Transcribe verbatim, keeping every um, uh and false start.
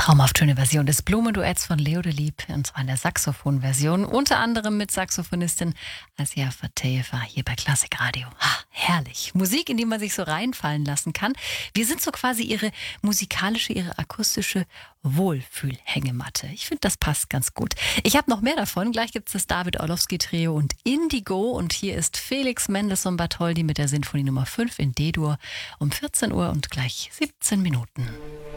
Traumhaft schöne Version des Blumenduetts von Leo de Lieb, und zwar in der Saxophonversion, unter anderem mit Saxophonistin Assia Fateva hier bei Klassik Radio. Ha, herrlich. Musik, in die man sich so reinfallen lassen kann. Wir sind so quasi ihre musikalische, ihre akustische Wohlfühlhängematte. Ich finde, das passt ganz gut. Ich habe noch mehr davon. Gleich gibt es das David Orlowski Trio und Indigo, und hier ist Felix Mendelssohn Bartholdy mit der Sinfonie Nummer fünf in D-Dur um vierzehn Uhr und gleich siebzehn Minuten.